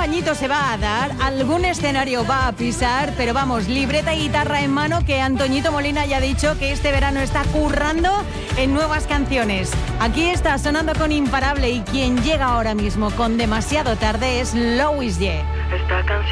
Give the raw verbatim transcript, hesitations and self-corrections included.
bañito se va a dar, algún escenario va a pisar, pero vamos, libreta y guitarra en mano, que Antoñito Molina ya ha dicho que este verano está currando en nuevas canciones. Aquí está sonando con Imparable, y quien llega ahora mismo con Demasiado Tarde es Louis J. Esta canción